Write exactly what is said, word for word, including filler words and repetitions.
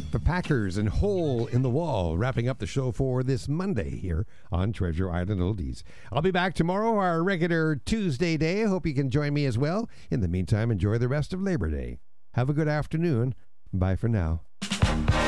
The Packers and Hole in the Wall, wrapping up the show for this Monday here on Treasure Island Oldies. I'll be back tomorrow, our regular Tuesday day. Hope you can join me as well. In the meantime, enjoy the rest of Labor Day. Have a good afternoon. Bye for now.